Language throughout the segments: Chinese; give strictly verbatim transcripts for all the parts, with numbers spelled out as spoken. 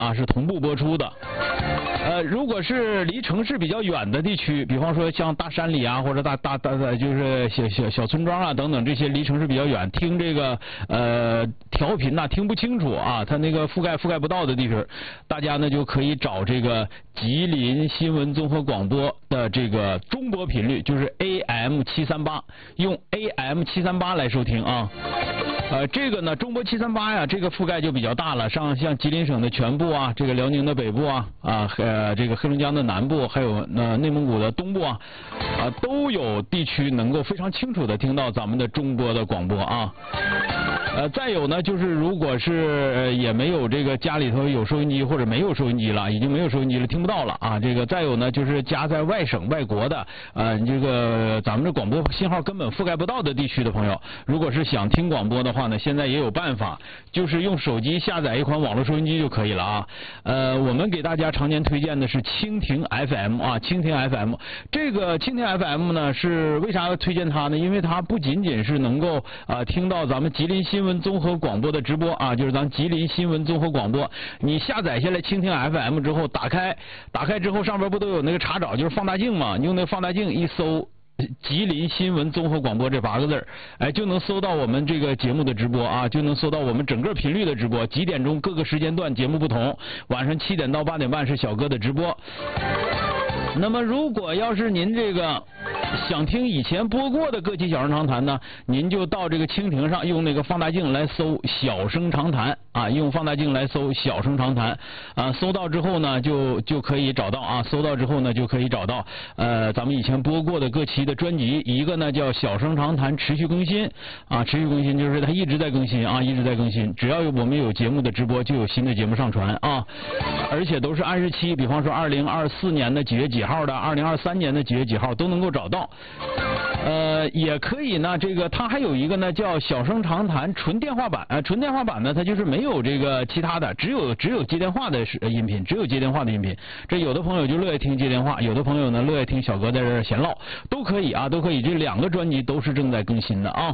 啊，是同步播出的。呃，如果是离城市比较远的地区，比方说像大山里啊，或者大大大大就是小小小村庄啊等等这些离城市比较远，听这个呃调频呐、啊、听不清楚啊，它那个覆盖覆盖不到的地方，大家呢就可以找这个吉林新闻综合广播的这个中波频率，就是 A M 七三八，用 A M 七三八来收听啊。呃，这个呢，中波七三八呀，这个覆盖就比较大了，上像吉林省的全部啊，这个辽宁的北部啊，啊，呃，这个黑龙江的南部，还有呃内蒙古的东部啊，啊，都有地区能够非常清楚的听到咱们的中波的广播啊。呃，再有呢，就是如果是、呃、也没有这个家里头有收音机或者没有收音机了，已经没有收音机了，听不到了啊。这个再有呢，就是家在外省外国的，呃，这个咱们这广播信号根本覆盖不到的地区的朋友，如果是想听广播的话呢，现在也有办法，就是用手机下载一款网络收音机就可以了啊。呃，我们给大家常年推荐的是蜻蜓 F M 啊，蜻蜓 F M。这个蜻蜓 F M 呢，是为啥要推荐它呢？因为它不仅仅是能够啊、呃、听到咱们吉林新闻综合广播的直播啊，就是咱吉林新闻综合广播。你下载下来蜻蜓 F M 之后，打开，打开之后上边不都有那个查找，就是放大镜嘛？你用那个放大镜一搜。吉林新闻综合广播这八个字，哎，就能搜到我们这个节目的直播啊，就能搜到我们整个频率的直播，几点钟各个时间段节目不同，晚上七点到八点半是小哥的直播。那么如果要是您这个想听以前播过的各期小声长谈呢，您就到这个蜻蜓上用那个放大镜来搜小声长谈啊，用放大镜来搜小声长谈啊，搜到之后呢就就可以找到啊，搜到之后呢就可以找到呃咱们以前播过的各期的专辑，一个呢叫小声长谈持续更新啊，持续更新就是它一直在更新啊，一直在更新，只要有我们有节目的直播就有新的节目上传啊，而且都是按日期，比方说二零二四年的几月几号的，二零二三年的几月几号都能够找到。呃，也可以呢，这个它还有一个呢叫小声长谈纯电话版，呃，纯电话版呢它就是没有这个其他的，只有只有接电话的音频，只有接电话的音频。这有的朋友就乐意听接电话，有的朋友呢乐意听小哥在这闲唠，都可以啊，都可以。这两个专辑都是正在更新的啊。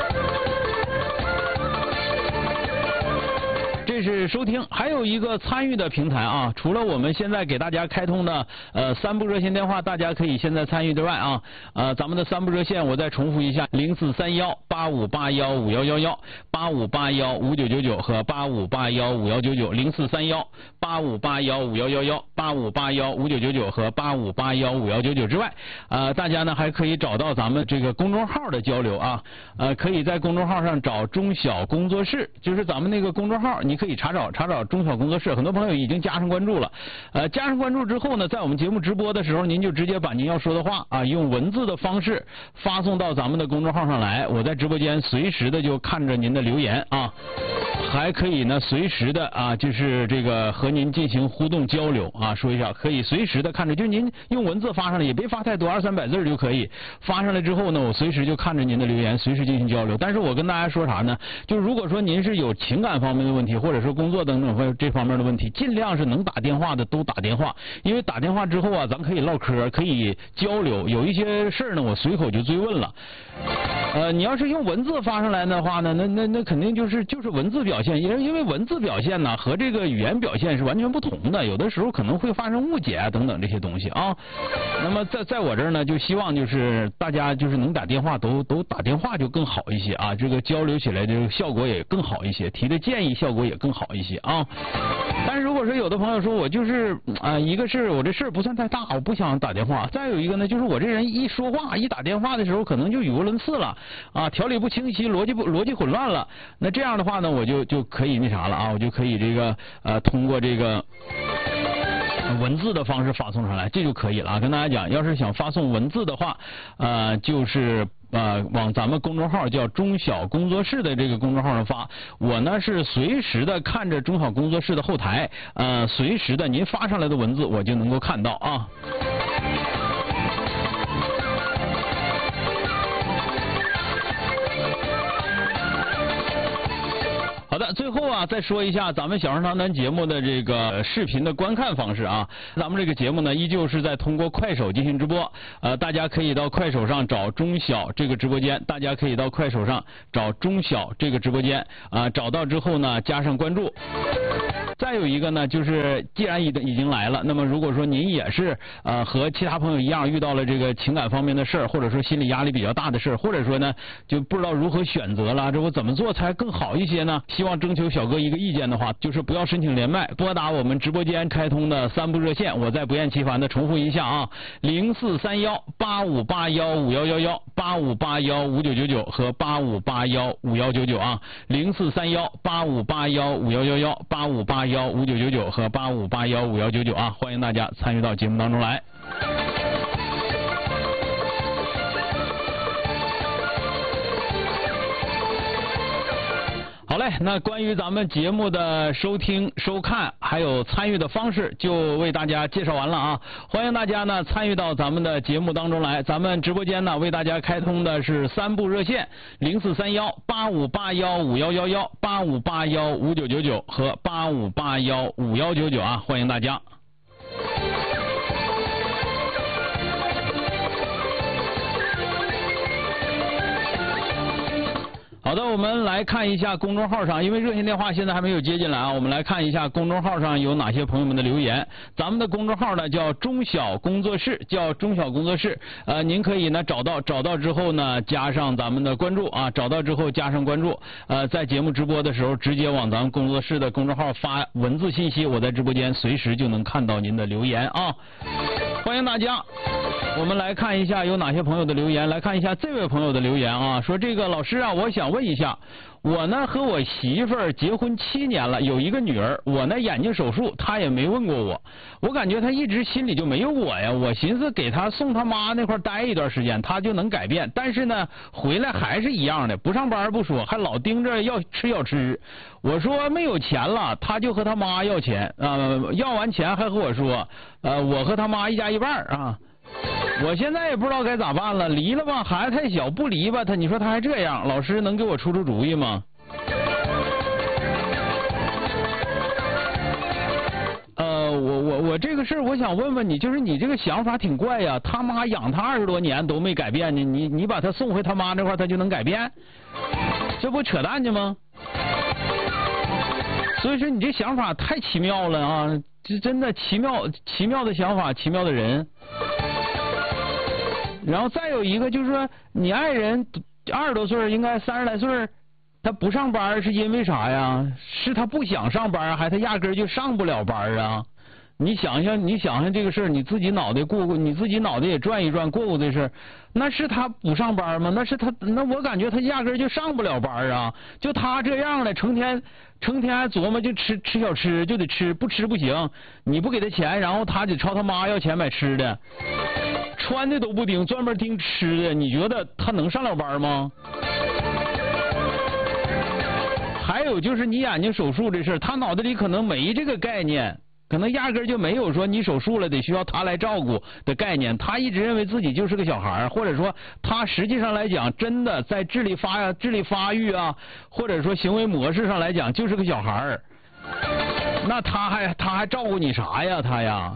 这是收听，还有一个参与的平台啊。除了我们现在给大家开通的呃三部热线电话，大家可以现在参与之外啊，呃咱们的三部热线我再重复一下：零四三幺八五八幺五幺幺幺、八五八幺五九九九和八五八幺五幺九九。零四三幺八五八幺五幺幺幺、八五八幺五九九九和八五八幺五幺九九之外，呃大家呢还可以找到咱们这个公众号的交流啊，呃可以在公众号上找中小工作室，就是咱们那个公众号，你可以查找查找中小工作室，很多朋友已经加上关注了。呃，加上关注之后呢，在我们节目直播的时候，您就直接把您要说的话啊，用文字的方式发送到咱们的公众号上来，我在直播间随时的就看着您的留言啊，还可以呢随时的啊，就是这个和您进行互动交流啊，说一下可以随时的看着，就您用文字发上来，也别发太多，二三百字就可以。发上来之后呢，我随时就看着您的留言，随时进行交流。但是我跟大家说啥呢？就是如果说您是有情感方面的问题，或者说工作等等或这方面的问题，尽量是能打电话的都打电话，因为打电话之后啊，咱可以唠嗑，可以交流，有一些事儿呢，我随口就追问了。呃，你要是用文字发上来的话呢，那那那肯定就是就是文字表现，因为因为文字表现呢和这个语言表现是完全不同的，有的时候可能会发生误解啊等等这些东西啊。那么在在我这儿呢，就希望就是大家就是能打电话都都打电话就更好一些啊，这个交流起来这个效果也更好一些，提的建议效果也更好一些啊。但是如果说有的朋友说我就是啊、呃，一个是我这事儿不算太大，我不想打电话；再有一个呢，就是我这人一说话一打电话的时候，可能就语无伦次了啊，条理不清晰，逻辑不逻辑混乱了。那这样的话呢，我就就可以那啥了啊，我就可以这个呃通过这个文字的方式发送上来，这就可以了啊。跟大家讲，要是想发送文字的话，呃，就是呃往咱们公众号叫中小工作室的这个公众号上发。我呢是随时的看着中小工作室的后台，呃，随时的您发上来的文字我就能够看到啊。好的，最后啊，再说一下咱们小声长谈节目的这个视频的观看方式啊。咱们这个节目呢，依旧是在通过快手进行直播，呃，大家可以到快手上找中小这个直播间，大家可以到快手上找中小这个直播间啊、呃，找到之后呢，加上关注。 再有一个呢，就是既然已经已经来了，那么如果说您也是呃和其他朋友一样遇到了这个情感方面的事儿，或者说心理压力比较大的事儿，或者说呢就不知道如何选择了，这我怎么做才更好一些呢？希望征求小哥一个意见的话，就是不要申请连麦，拨打我们直播间开通的三部热线，我再不厌其烦的重复一下啊，零四三幺八五八幺五幺幺幺、八五八幺五九九九和八五八幺五幺九九啊，零四三幺八五八幺五幺幺幺、八五八幺五九九九和八五八幺五幺九九啊，欢迎大家参与到节目当中来。好嘞，那关于咱们节目的收听、收看还有参与的方式，就为大家介绍完了啊！欢迎大家呢参与到咱们的节目当中来。咱们直播间呢为大家开通的是三部热线：零四三幺八五八幺五幺幺幺、八五八幺五九九九和八五八幺五幺九九啊！欢迎大家。好的，我们来看一下公众号上，因为热线电话现在还没有接进来啊，我们来看一下公众号上有哪些朋友们的留言。咱们的公众号呢叫中小工作室，叫中小工作室，呃，您可以呢找到，找到之后呢加上咱们的关注啊，找到之后加上关注，呃，在节目直播的时候直接往咱们工作室的公众号发文字信息，我在直播间随时就能看到您的留言啊，欢迎大家。我们来看一下有哪些朋友的留言，来看一下这位朋友的留言啊，说这个老师啊，我想问一下，我呢和我媳妇儿结婚七年了，有一个女儿，我呢眼睛手术，她也没问过我，我感觉她一直心里就没有我呀，我寻思给她送她妈那块待一段时间，她就能改变，但是呢回来还是一样的，不上班不说，还老盯着要吃要吃，我说没有钱了，她就和她妈要钱，呃，要完钱还和我说，呃，我和她妈一家一半啊。我现在也不知道该咋办了，离了吧，孩子太小，不离吧，他你说他还这样，老师能给我出出主意吗？呃，我我我这个事儿，我想问问你，就是你这个想法挺怪呀，他妈养他二十多年都没改变呢，你你把他送回他妈那块，他就能改变？这不扯淡呢吗？所以说你这想法太奇妙了啊，这真的奇妙奇妙的想法，奇妙的人。然后再有一个就是说，你爱人二十多岁，应该三十来岁，他不上班是因为啥呀？是他不想上班，还他压根儿就上不了班啊？你想想，你想想这个事儿，你自己脑袋过过，你自己脑袋也转一转，过过这事儿，那是他不上班吗？那是他，那我感觉他压根儿就上不了班啊！就他这样的，成天成天还琢磨就吃吃小吃，就得吃，不吃不行。你不给他钱，然后他得朝他妈要钱买吃的。穿的都不盯，专门盯吃的，你觉得他能上了班吗？还有就是你眼睛手术这事，他脑袋里可能没这个概念，可能压根就没有说你手术了得需要他来照顾的概念。他一直认为自己就是个小孩，或者说他实际上来讲，真的在智力发智力发育啊，或者说行为模式上来讲就是个小孩。那他还他还照顾你啥呀？他呀？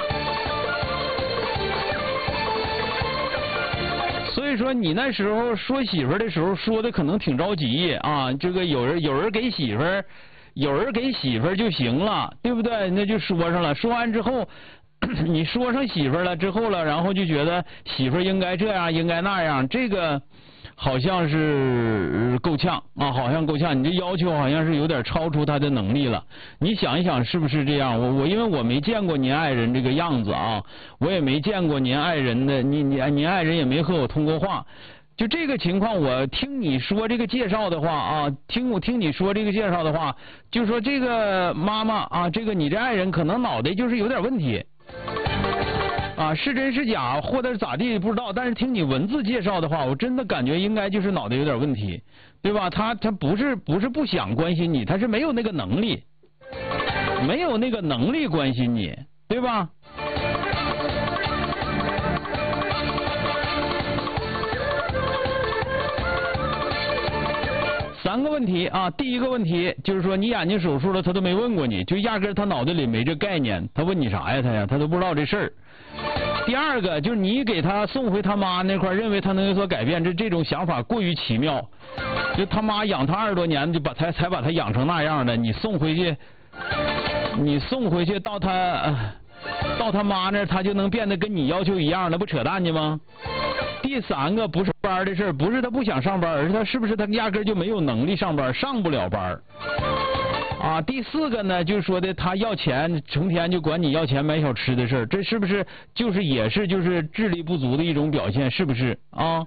所以说你那时候说媳妇儿的时候说的可能挺着急啊，这个有人有人给媳妇儿，有人给媳妇儿就行了，对不对？那就说上了，说完之后，你说上媳妇儿了之后了，然后就觉得媳妇儿应该这样，应该那样，这个好像是够呛啊，好像够呛，你这要求好像是有点超出他的能力了。你想一想是不是这样？我我因为我没见过您爱人这个样子啊，我也没见过您爱人的，您您您爱人也没和我通过话。就这个情况，我听你说这个介绍的话啊，听我听你说这个介绍的话，就说这个妈妈啊，这个你这爱人可能脑袋就是有点问题。啊，是真是假，或者咋地不知道，但是听你文字介绍的话，我真的感觉应该就是脑袋有点问题，对吧？他他不是不是不想关心你，他是没有那个能力，没有那个能力关心你，对吧？三个问题啊，第一个问题就是说你眼睛手术了，他都没问过你，就压根他脑袋里没这概念，他问你啥呀？他呀，他都不知道这事儿。第二个就是你给他送回他妈那块，认为他能有所改变，这这种想法过于奇妙。就他妈养他二十多年，就把他才把他养成那样的，你送回去， 你送回去到他到他妈那儿，他就能变得跟你要求一样，那不扯淡呢吗？第三个不是班的事儿，不是他不想上班，而是他是不是他压根就没有能力上班，上不了班。啊，第四个呢，就是说的他要钱，成天就管你要钱买小吃的事儿，这是不是就是也是就是智力不足的一种表现，是不是啊？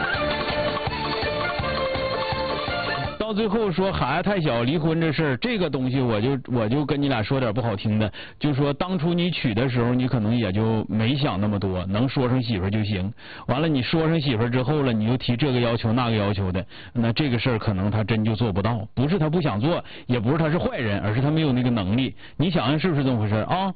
到最后说孩子太小离婚这事儿，这个东西我就我就跟你俩说点不好听的，就说当初你娶的时候，你可能也就没想那么多，能说上媳妇就行。完了你说上媳妇之后了，你又提这个要求那个要求的，那这个事儿可能他真就做不到。不是他不想做，也不是他是坏人，而是他没有那个能力。你想想是不是这么回事啊？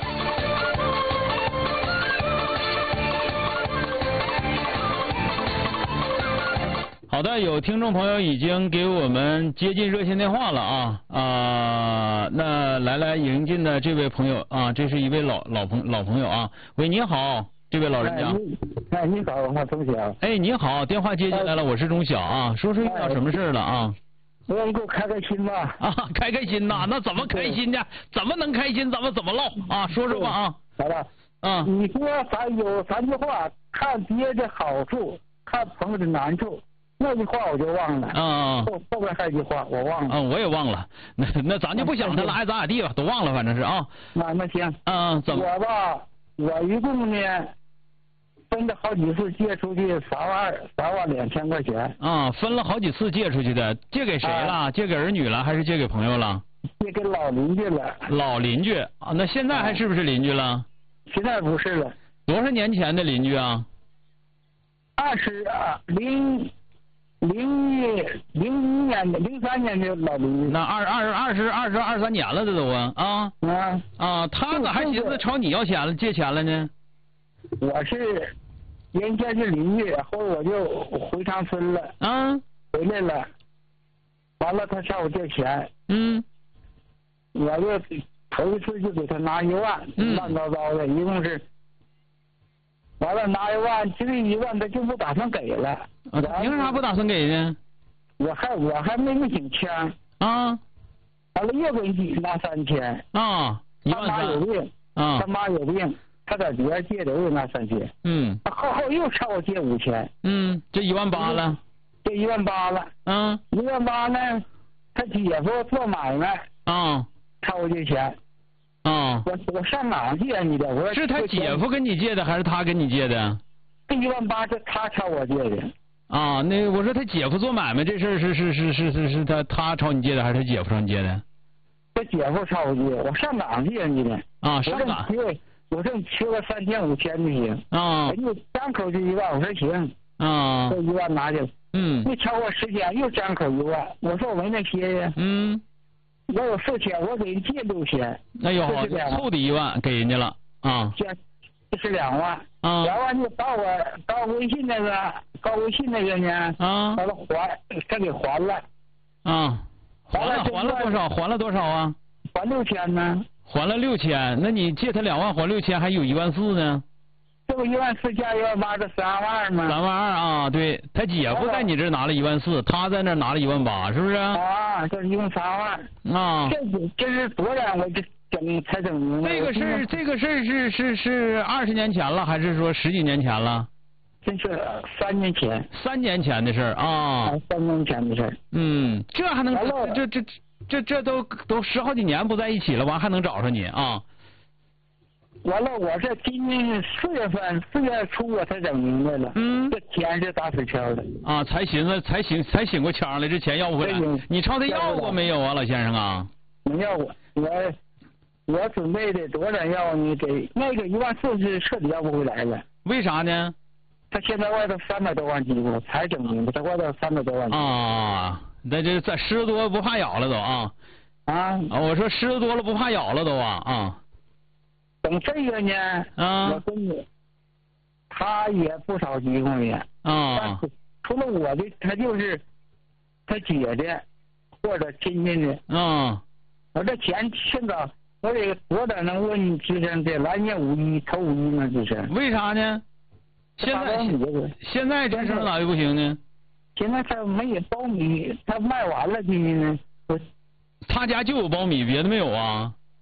好的，有听众朋友已经给我们接进热线电话了啊啊、呃，那来来迎进的这位朋友啊，这是一位老老朋老朋友啊，喂，你好，这位老人家。 哎，你好，我钟晓。 哎，你好，电话接进来了，我是钟晓啊，说说遇到什么事了啊？ 我你给我开开心吧。 啊，开开心呐，那怎么开心呢？怎么能开心？咱们怎么唠啊？说说吧啊。 好了。 啊。 你说咱有三句话，看别的好处，看朋友的难处。那句话我就忘了。 啊啊。 后后边还有一句话我忘了。 啊，我也忘了。那那咱就不想他了，爱咋咋地吧，都忘了，反正是啊。 那那行。 啊，怎么？ 我吧，我一共呢，分了好几次借出去三万三万两千块钱。 啊，分了好几次借出去的，借给谁了？啊、借给儿女了，还是借给朋友了？ 借给老邻居了。 老邻居啊，那现在还是不是邻居了？ 现在不是了。 多少年前的邻居啊？ 二十啊零。零一零一年的零三年的老邻居， 那二二二十二十二三年了，这都啊啊啊啊！他咋还寻思朝你要钱了借钱了呢？ 我是人家是邻居，后来我就回长春了啊， 回来了，完了他向我借钱， 嗯， 我就头一次就给他拿一万， 嗯、 乱糟糟的，一共是。完了拿一万，这一万他就不打算给了。 啊，凭啥不打算给呢？ 我还我还没没领枪。 啊。 完了又给你拿三千。 啊。一万三。 他妈有病。 啊。 他妈有病，他在别人借的，我给拿三千。 嗯。 他后后又朝我借五千。 嗯，这一万八了。 这一万八了。 嗯。 一万八呢，他姐夫做买卖。 啊。 朝我借钱。 啊！ 我我上哪借你的？我说是他姐夫跟你借的，还是他跟你借的？ 这一万八是他朝我借的。 啊，那我说他姐夫做买卖这事儿是是是是是是他他朝你借的，还是他姐夫朝你借的？ 他姐夫朝我借，我上哪借你的？ 啊，上哪？ 我说你缺个三千五千就行。 啊。 人家张口就一万，我说行。 啊。 这一万拿去。 嗯。 又超过时间，又张口一万，我说我没那些呀。 嗯。 我有四千，我给人借六千， 那有好凑的一万给人家了啊， 这这是两万， 啊， 两万就到我到微信那个到微信那个呢， 啊， 把他还他给还了， 啊，还了还了多少？还了多少啊？ 还六千呢？ 还了六千，那你借他两万还六千，还有一万四呢？ 这不一万四加一万八，这三万吗？ 三万二啊，对他姐夫在你这拿了一万四，他在那拿了一万八，是不是？ 啊，这一共三万。 啊， 这这是多少？我这整才整明白。 这个事儿，这个事儿是是是二十年前了，还是说十几年前了？ 这是三年前。 三年前的事儿啊。 三年前的事儿。 嗯，这还能这这这这这都都十好几年不在一起了，完还能找上你啊？ 完了，我这今年四月份四月初我才整明白了， 嗯， 这钱是打水漂的啊，才寻思才醒才醒过腔来，这钱要不回来，你朝他要过没有啊，老先生啊？ 没要过，我我准备的多少要你给那个一万四是彻底要不回来了。 为啥呢？ 他现在外头三百多万几乎才整明白，他外头三百多万。 啊，那这在狮子多不怕咬了都啊？ 啊啊，我说狮子多了不怕咬了都啊啊。 等这个呢， 啊， 我跟你，他也不少机会呀。 啊。 但是除了我的，他就是他姐的或者亲戚的。 啊。 我这钱现在我得多点能问你支撑的，来年五一头五一呢支撑。 为啥呢？现在现在支撑咋就不行呢？ 现在他没有苞米，他卖完了今年呢。我他家就有苞米，别的没有啊？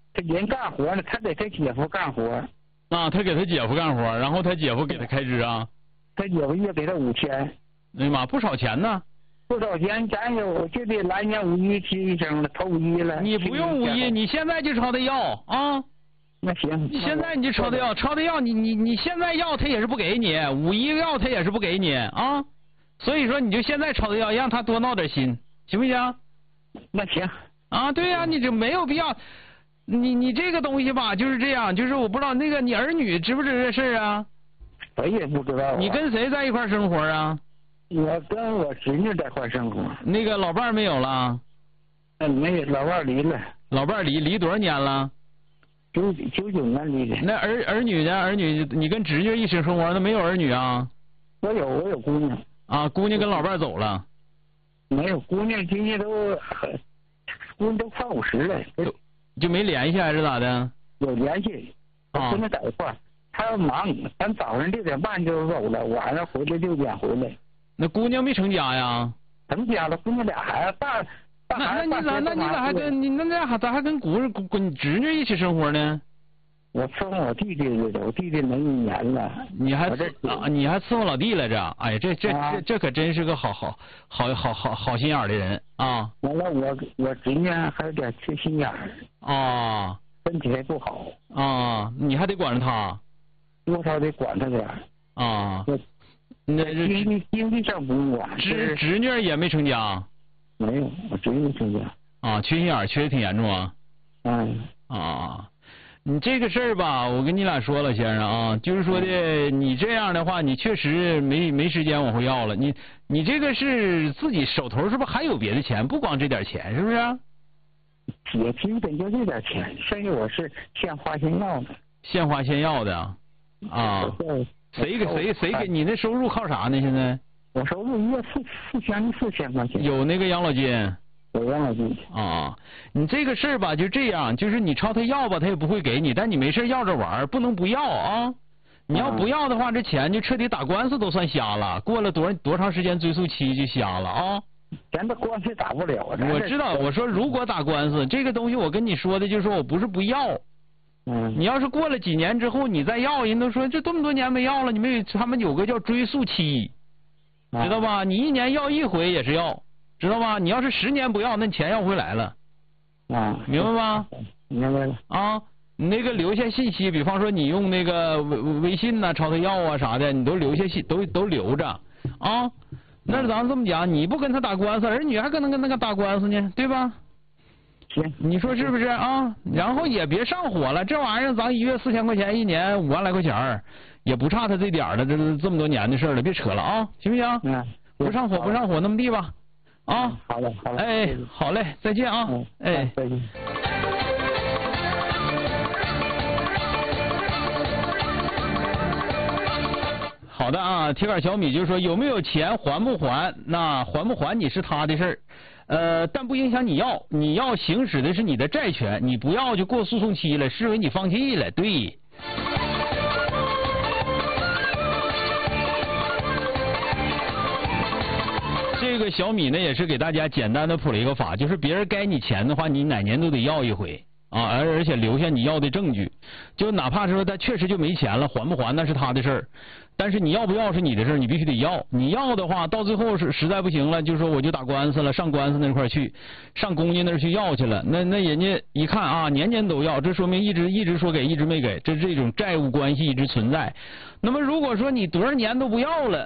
他人干活呢，他给他姐夫干活。 啊，他给他姐夫干活，然后他姐夫给他开支啊。 他姐夫月给他五千。 哎呀妈，不少钱呢。 不少钱，咱有就得来年五一去一声了，头五一了。 你不用五一，你现在就朝他要啊。 那行。 现在你就朝他要，朝他要，你你你现在要他也是不给你，五一要他也是不给你啊。所以说你就现在朝他要，让他多闹点心，行不行？ 那行。 啊，对呀、啊，你就没有必要。你你这个东西吧，就是这样，就是我不知道那个你儿女知不知这事啊？ 我也不知道、啊。 你跟谁在一块生活啊？ 我跟我侄女在一块生活。 那个老伴儿没有了？ 嗯，没有，老伴儿离了。 老伴儿离离多少年了？ 九九九年离的。 那儿儿女呢？儿女你跟侄女一起生活，那没有儿女啊？ 我有，我有姑娘。 啊，姑娘跟老伴儿走了。 没有，姑娘今年都，姑娘都快五十了。 就就没联系还是咋的？ 有联系，我跟他在一块儿，他忙，咱早上六点半就走了，晚上回来六点回来。 那姑娘没成家呀？ 成家了，姑娘俩孩子大。 那那你咋那你咋还跟你那那还咋还跟姑姑跟侄女一起生活呢？ 我伺候我弟弟来着，我弟弟能一年了。 你还啊？你还伺候老弟来着？哎呀，这这这这可真是个好好好好好好心眼儿的人啊！ 完了，我我侄女还有点缺心眼儿。 啊。 身体还不好。 啊，你还得管着他。 多少得管他点儿。 啊。那经济经济上不用管。 侄侄女也没成家。 没有，我侄女没成家。 啊，缺心眼儿缺的挺严重啊。 嗯。 啊。你这个事儿吧，我跟你俩说了，先生啊，就是说的，你这样的话，你确实没没时间往回要了。你你这个是自己手头是不是还有别的钱？不光这点钱，是不是？ 也基本就这点钱，剩下我是现花现要的。 现花现要的啊？谁给谁谁给你那收入靠啥呢？现在？ 我收入一月四四千四千块钱。 有那个养老金。 有养老金啊，你这个事儿吧就这样，就是你朝他要吧，他也不会给你，但你没事要着玩，不能不要啊。你要不要的话，这钱就彻底打官司都算瞎了，过了多少多长时间追诉期就瞎了啊。 咱这官司打不了。 我知道，我说如果打官司，这个东西我跟你说的就是说我不是不要。 嗯。 你要是过了几年之后你再要，人都说这这么多年没要了，你们他们有个叫追诉期，知道吧？你一年要一回也是要。知道吧？你要是十年不要，那钱要回来了。 啊， 明白吗？ 明白了。 啊，你那个留下信息，比方说你用那个微微信呐、朝他要啊啥的，你都留下信，都都留着啊。那咱这么讲，你不跟他打官司，儿女还可能跟那个打官司呢，对吧？ 行， 你说是不是啊？然后也别上火了，这玩意儿咱一月四千块钱，一年五万来块钱，也不差他这点了，这这么多年的事了，别扯了啊，行不行？ 嗯。 不上火不上火，那么地吧。啊， 好嘞，好嘞， 哎，好嘞，再见啊， 嗯、 哎， 再见。 好的啊，铁杆小米就说有没有钱还不还？那还不还你是他的事儿，呃，但不影响你要，你要行使的是你的债权，你不要就过诉讼期了，视为你放弃了，对。这个小米呢也是给大家简单的普了一个法，就是别人该你钱的话，你哪年都得要一回啊，而而且留下你要的证据，就哪怕说他确实就没钱了，还不还那是他的事儿，但是你要不要是你的事儿，你必须得要。你要的话，到最后是实在不行了，就说我就打官司了，上官司那块去，上公家那儿去要去了，那那人家一看啊，年年都要，这说明一直一直说给，一直没给，这这种债务关系一直存在。那么如果说你多少年都不要了，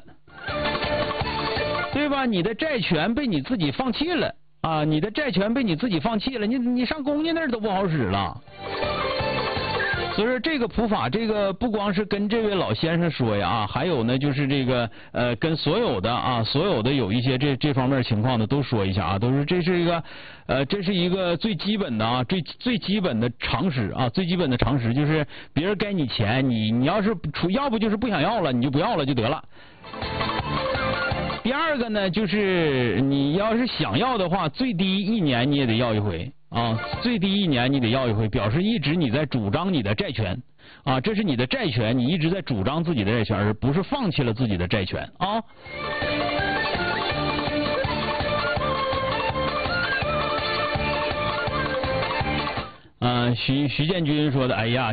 对吧？你的债权被你自己放弃了啊！你的债权被你自己放弃了，你你上公家那儿都不好使了。所以说这个普法，这个不光是跟这位老先生说呀啊，还有呢就是这个呃跟所有的啊所有的有一些这这方面情况的都说一下啊，都是这是一个呃这是一个最基本的啊最最基本的常识啊最基本的常识就是别人该你钱，你你要是出要不就是不想要了，你就不要了就得了。第二个呢，就是你要是想要的话，最低一年你也得要一回啊，最低一年你得要一回，表示一直你在主张你的债权啊，这是你的债权，你一直在主张自己的债权，而不是放弃了自己的债权啊。嗯、 呃，徐徐建军说的，哎呀，